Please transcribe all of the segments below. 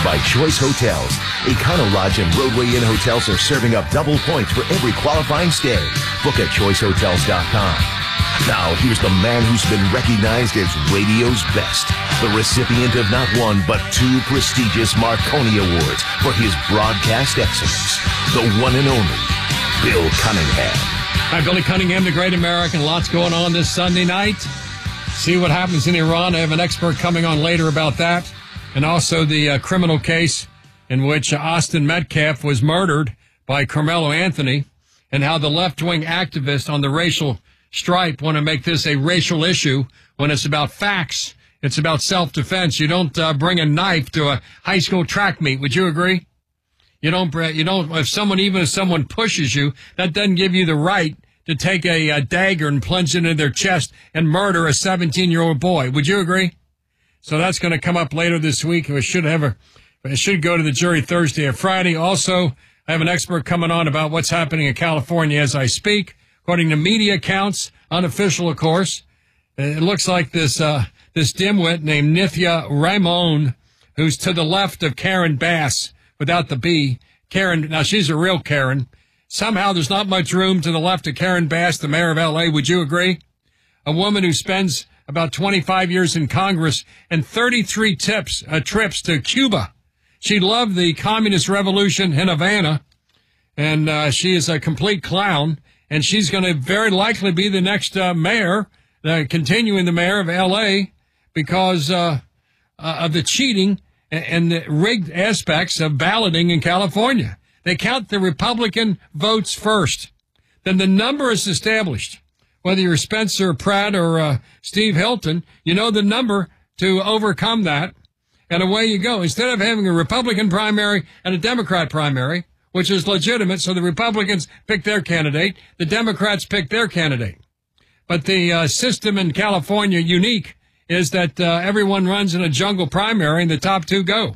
you by Choice Hotels. Econo Lodge and Roadway Inn hotels are serving up double points for every qualifying stay. Book at choicehotels.com. Now, here's the man who's been recognized as radio's best. The recipient of not one, but two prestigious Marconi Awards for his broadcast excellence. The one and only Bill Cunningham. Hi, Billy Cunningham, the great American. Lots going on this Sunday night. See what happens in Iran. I have an expert coming on later about that. And also the criminal case in which Austin Metcalf was murdered by Carmelo Anthony, and how the left-wing activists on the racial stripe want to make this a racial issue when it's about facts. It's about self-defense. You don't bring a knife to a high school track meet. Would you agree? You don't, if someone pushes you, that doesn't give you the right to take a dagger and plunge it into their chest and murder a 17-year-old boy. Would you agree? So that's going to come up later this week. It should go to the jury Thursday or Friday. Also, I have an expert coming on about what's happening in California as I speak. According to media accounts, unofficial, of course, it looks like this dimwit named Nithya Ramon, who's to the left of Karen Bass, without the B. Karen, now she's a real Karen. Somehow there's not much room to the left of Karen Bass, the mayor of L.A. Would you agree? A woman who spends about 25 years in Congress and 33 trips to Cuba. She loved the communist revolution in Havana, and she is a complete clown, and she's going to very likely be the next mayor, continuing the mayor of L.A. because of the cheating and the rigged aspects of balloting in California. They count the Republican votes first. Then the number is established. Whether you're Spencer Pratt or Steve Hilton, you know the number to overcome that, and away you go. Instead of having a Republican primary and a Democrat primary, which is legitimate, so the Republicans pick their candidate, the Democrats pick their candidate. But the system in California, unique, is that everyone runs in a jungle primary and the top two go.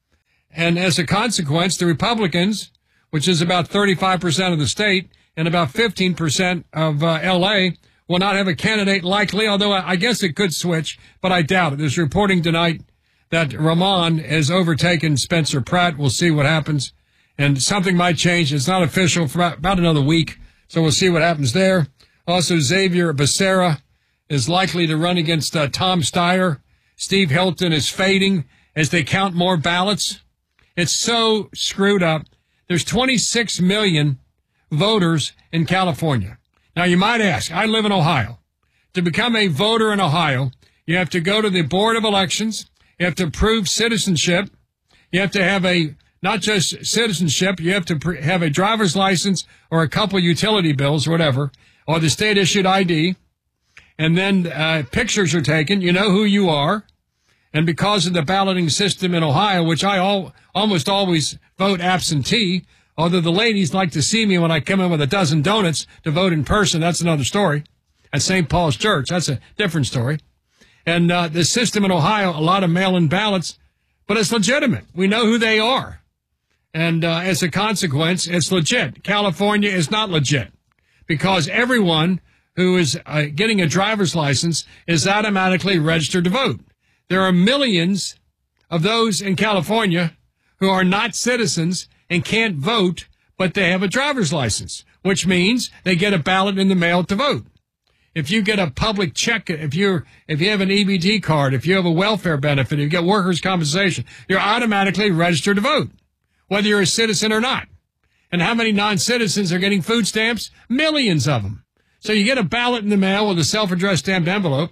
And as a consequence, the Republicans, which is about 35% of the state and about 15% of L.A., will not have a candidate likely, although I guess it could switch, but I doubt it. There's reporting tonight that Ramon has overtaken Spencer Pratt. We'll see what happens. And something might change. It's not official for about another week, so we'll see what happens there. Also, Xavier Becerra is likely to run against Tom Steyer. Steve Hilton is fading as they count more ballots. It's so screwed up. There's 26 million voters in California. Now, you might ask, I live in Ohio. To become a voter in Ohio, you have to go to the Board of Elections. You have to prove citizenship. You have to have not just citizenship, you have to have a driver's license or a couple utility bills or whatever, or the state-issued ID. And then pictures are taken. You know who you are. And because of the balloting system in Ohio, which I almost always vote absentee, although the ladies like to see me when I come in with a dozen donuts to vote in person, that's another story. At St. Paul's Church, that's a different story. And the system in Ohio, a lot of mail-in ballots, but it's legitimate. We know who they are. And as a consequence, it's legit. California is not legit because everyone who is getting a driver's license is automatically registered to vote. There are millions of those in California who are not citizens and can't vote, but they have a driver's license, which means they get a ballot in the mail to vote. If you get a public check, if you have an EBT card, if you have a welfare benefit, if you get workers' compensation, you're automatically registered to vote, whether you're a citizen or not. And how many non-citizens are getting food stamps? Millions of them. So you get a ballot in the mail with a self-addressed stamped envelope,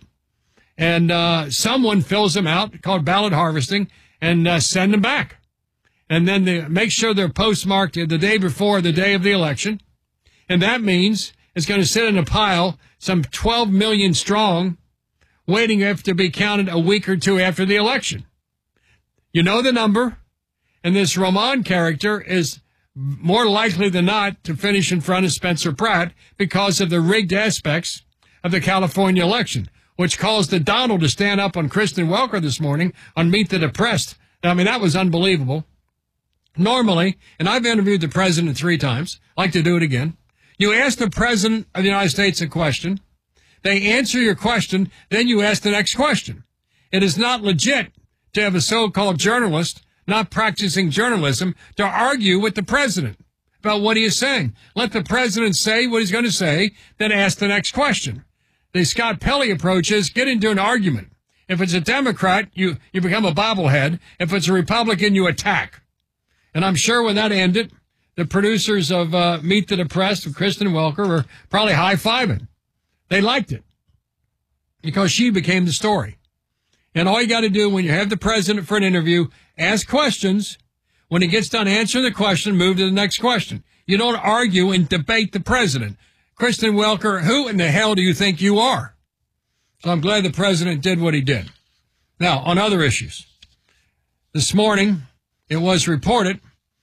and someone fills them out, called ballot harvesting, and send them back. And then they make sure they're postmarked the day before the day of the election. And that means it's going to sit in a pile, some 12 million strong, waiting to be counted a week or two after the election. You know the number, and this Ramon character is more likely than not to finish in front of Spencer Pratt because of the rigged aspects of the California election, which caused the Donald to stand up on Kristen Welker this morning on Meet the Depressed. I mean, that was unbelievable. Normally, and I've interviewed the president 3 times, I'd like to do it again. You ask the president of the United States a question, they answer your question, then you ask the next question. It is not legit to have a so-called journalist not practicing journalism, to argue with the president about what he is saying. Let the president say what he's going to say, then ask the next question. The Scott Pelley approach is get into an argument. If it's a Democrat, you become a bobblehead. If it's a Republican, you attack. And I'm sure when that ended, the producers of Meet the Depressed with Kristen Welker were probably high-fiving. They liked it because she became the story. And all you got to do when you have the president for an interview, ask questions. When he gets done answering the question, move to the next question. You don't argue and debate the president. Kristen Welker, who in the hell do you think you are? So I'm glad the president did what he did. Now, on other issues. This morning, it was reported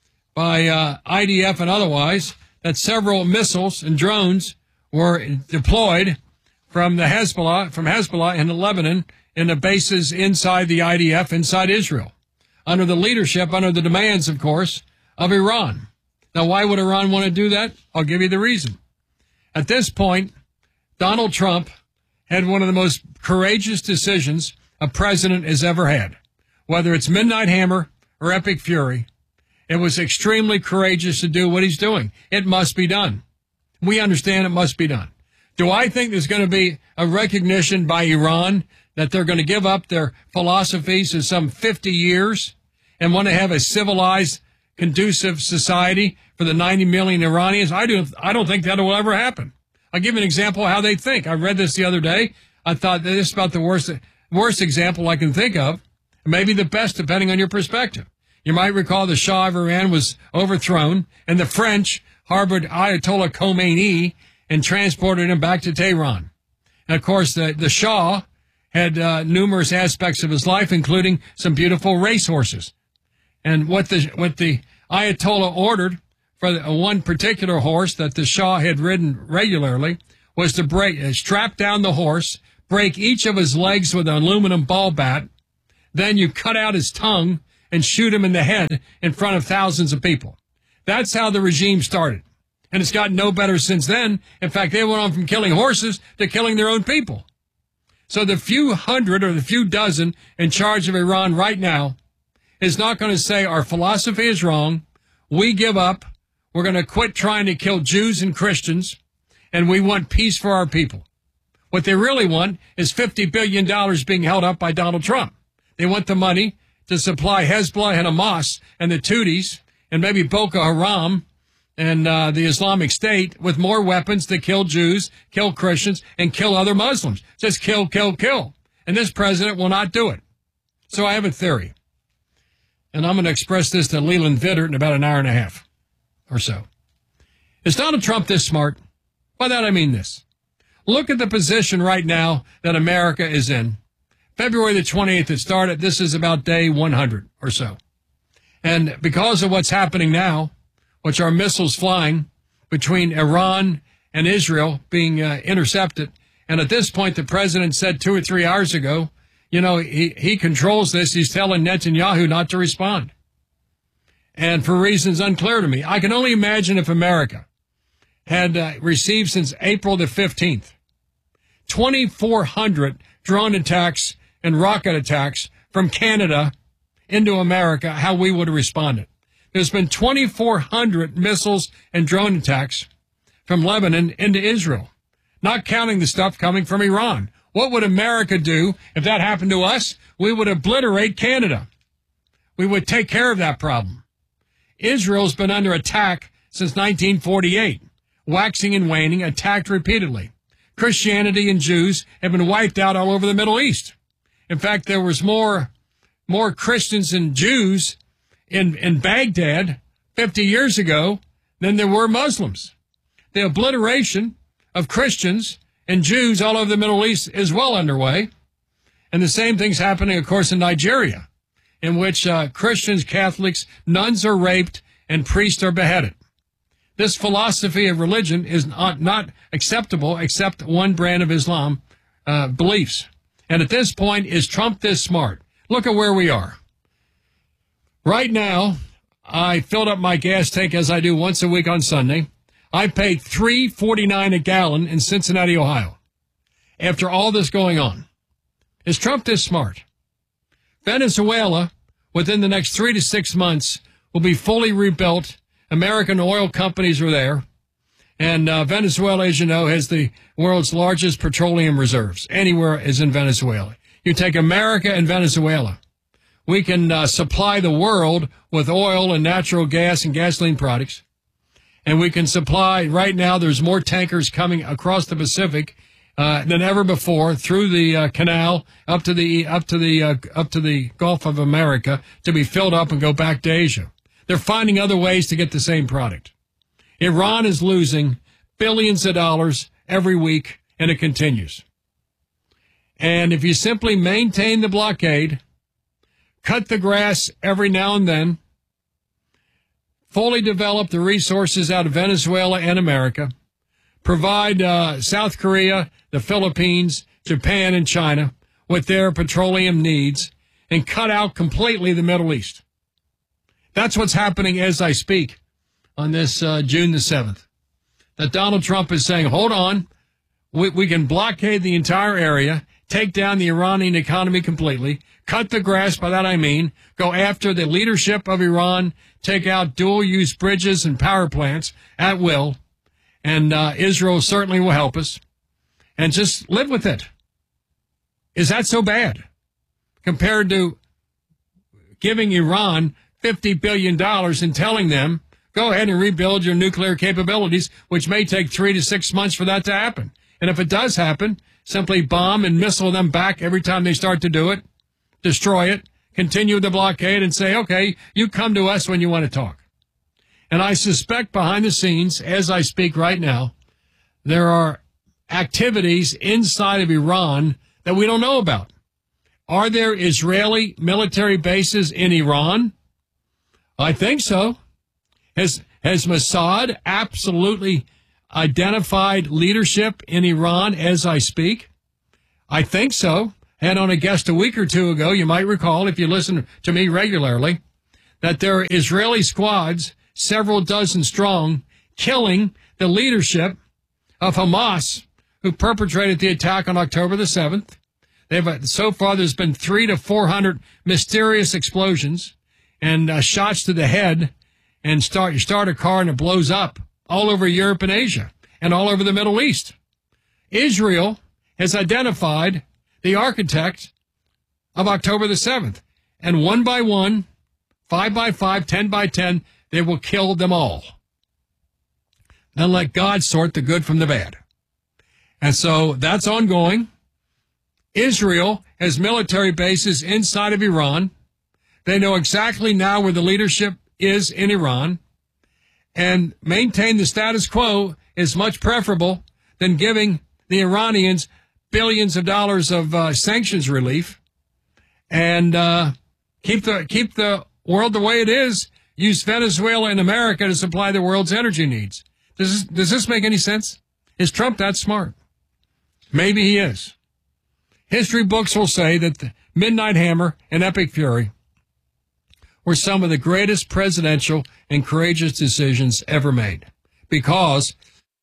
by IDF and otherwise that several missiles and drones were deployed from Hezbollah in Lebanon in the bases inside the IDF, inside Israel, under the leadership, under the demands, of course, of Iran. Now, why would Iran want to do that? I'll give you the reason. At this point, Donald Trump had one of the most courageous decisions a president has ever had. Whether it's Midnight Hammer or Epic Fury, it was extremely courageous to do what he's doing. It must be done. We understand it must be done. Do I think there's going to be a recognition by Iran that they're going to give up their philosophies in some 50 years and want to have a civilized, conducive society for the 90 million Iranians? I don't think that will ever happen. I'll give you an example of how they think. I read this the other day. I thought this is about the worst example I can think of, maybe the best depending on your perspective. You might recall the Shah of Iran was overthrown, and the French harbored Ayatollah Khomeini and transported him back to Tehran. And, of course, the Shah had numerous aspects of his life, including some beautiful racehorses. And what the Ayatollah ordered for one particular horse that the Shah had ridden regularly was to strap down the horse, break each of his legs with an aluminum ball bat, then you cut out his tongue and shoot him in the head in front of thousands of people. That's how the regime started. And it's gotten no better since then. In fact, they went on from killing horses to killing their own people. So the few hundred or the few dozen in charge of Iran right now is not going to say our philosophy is wrong. We give up. We're going to quit trying to kill Jews and Christians, and we want peace for our people. What they really want is $50 billion being held up by Donald Trump. They want the money to supply Hezbollah and Hamas and the Houthis and maybe Boko Haram and the Islamic State with more weapons to kill Jews, kill Christians, and kill other Muslims. Just kill, kill, kill. And this president will not do it. So I have a theory. And I'm going to express this to Leland Vittert in about an hour and a half or so. Is Donald Trump this smart? By that I mean this. Look at the position right now that America is in. February the 28th it started. This is about day 100 or so. And because of what's happening now, which are missiles flying between Iran and Israel being intercepted, and at this point the president said 2 or 3 hours ago, you know, he controls this. He's telling Netanyahu not to respond. And for reasons unclear to me, I can only imagine if America had received since April the 15th, 2,400 drone attacks and rocket attacks from Canada into America, how we would have responded. There's been 2,400 missiles and drone attacks from Lebanon into Israel, not counting the stuff coming from Iran. What would America do if that happened to us? We would obliterate Canada. We would take care of that problem. Israel's been under attack since 1948, waxing and waning, attacked repeatedly. Christianity and Jews have been wiped out all over the Middle East. In fact, there was more Christians and Jews in Baghdad 50 years ago than there were Muslims. The obliteration of Christians and Jews all over the Middle East is well underway. And the same thing's happening, of course, in Nigeria, in which Christians, Catholics, nuns are raped and priests are beheaded. This philosophy of religion is not acceptable except one brand of Islam beliefs. And at this point, is Trump this smart? Look at where we are. Right now, I filled up my gas tank as I do once a week on Sunday. I paid $3.49 a gallon in Cincinnati, Ohio. After all this going on, is Trump this smart? Venezuela within the next 3 to 6 months, will be fully rebuilt. American oil companies are there. And Venezuela, as you know, has the world's largest petroleum reserves. Anywhere is in Venezuela. You take America and Venezuela. We can supply the world with oil and natural gas and gasoline products. And we can supply, right now, there's more tankers coming across the Pacific than ever before through the canal up to the Gulf of America to be filled up and go back to Asia. They're finding other ways to get the same product. Iran is losing billions of dollars every week, and it continues. And if you simply maintain the blockade, cut the grass every now and then, fully develop the resources out of Venezuela and America, provide South Korea, the Philippines, Japan, and China with their petroleum needs, and cut out completely the Middle East. That's what's happening as I speak on this June the 7th. That Donald Trump is saying, hold on, we can blockade the entire area, take down the Iranian economy completely, cut the grass, by that I mean, go after the leadership of Iran, take out dual-use bridges and power plants at will, and Israel certainly will help us, and just live with it. Is that so bad compared to giving Iran $50 billion and telling them, go ahead and rebuild your nuclear capabilities, which may take 3 to 6 months for that to happen. And if it does happen, simply bomb and missile them back every time they start to do it, destroy it, continue the blockade, and say, okay, you come to us when you want to talk. And I suspect behind the scenes, as I speak right now, there are activities inside of Iran that we don't know about. Are there Israeli military bases in Iran? I think so. Has Mossad absolutely identified leadership in Iran as I speak? I think so. Had on a guest a week or two ago, you might recall, if you listen to me regularly, that there are Israeli squads, several dozen strong, killing the leadership of Hamas, who perpetrated the attack on October the 7th. So far, there's been 300 to 400 mysterious explosions and shots to the head, and you start a car and it blows up all over Europe and Asia and all over the Middle East. Israel has identified the architect of October the 7th, and 1 by 1, 5 by 5, 10 by 10, they will kill them all. Then let God sort the good from the bad. And so that's ongoing. Israel has military bases inside of Iran. They know exactly now where the leadership is in Iran, and maintain the status quo is much preferable than giving the Iranians billions of dollars of sanctions relief, and keep the world the way it is. Use Venezuela and America to supply the world's energy needs. Does this make any sense? Is Trump that smart? Maybe he is. History books will say that the Midnight Hammer and Epic Fury were some of the greatest presidential and courageous decisions ever made, because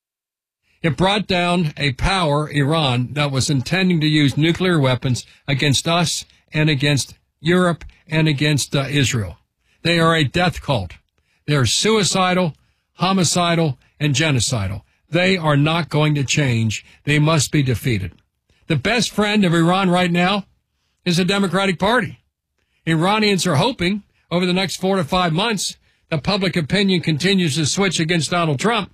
it brought down a power, Iran, that was intending to use nuclear weapons against us and against Europe and against Israel. They are a death cult. They are suicidal, homicidal, and genocidal. They are not going to change. They must be defeated. The best friend of Iran right now is the Democratic Party. Iranians are hoping over the next 4 to 5 months that public opinion continues to switch against Donald Trump,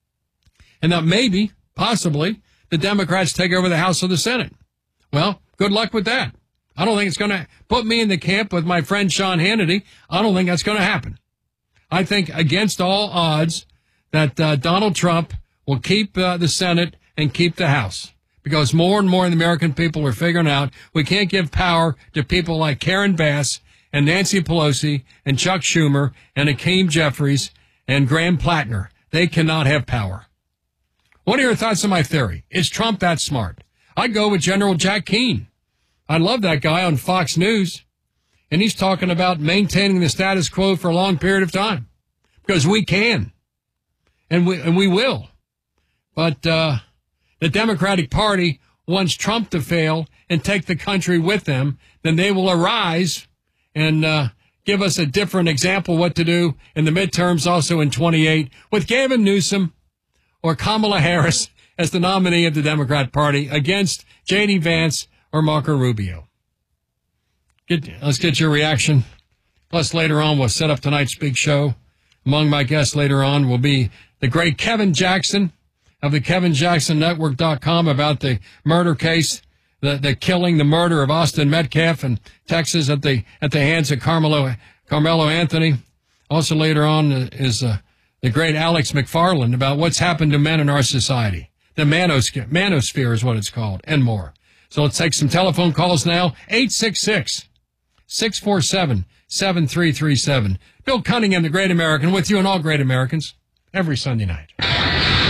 and that maybe, possibly, the Democrats take over the House or the Senate. Well, good luck with that. I don't think it's going to put me in the camp with my friend Sean Hannity. I don't think that's going to happen. I think against all odds that Donald Trump will keep the Senate and keep the House, because more and more of the American people are figuring out we can't give power to people like Karen Bass and Nancy Pelosi and Chuck Schumer and Hakeem Jeffries and Graham Plattner. They cannot have power. What are your thoughts on my theory? Is Trump that smart? I'd go with General Jack Keane. I love that guy on Fox News. And he's talking about maintaining the status quo for a long period of time, because we can. And we will. But the Democratic Party wants Trump to fail and take the country with them. Then they will arise and give us a different example what to do in the midterms, also in 28, with Gavin Newsom or Kamala Harris as the nominee of the Democrat Party against J.D. Vance or Marco Rubio. Let's get your reaction. Plus, later on, we'll set up tonight's big show. Among my guests later on will be the great Kevin Jackson of the KevinJacksonNetwork.com about the murder case, the killing, the murder of Austin Metcalf in Texas at the hands of Carmelo Anthony. Also later on is the great Alex McFarland about what's happened to men in our society. The manosphere is what it's called, and more. So let's take some telephone calls now. 866-647-7337. Bill Cunningham, the Great American, with you and all great Americans every Sunday night.